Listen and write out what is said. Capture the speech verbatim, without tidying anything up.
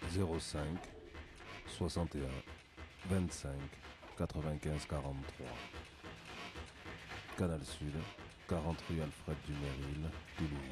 zéro cinq soixante et un vingt-cinq quatre-vingt-quinze quarante-trois. Canal Sud, quarante rue Alfred Dumeril, Toulouse.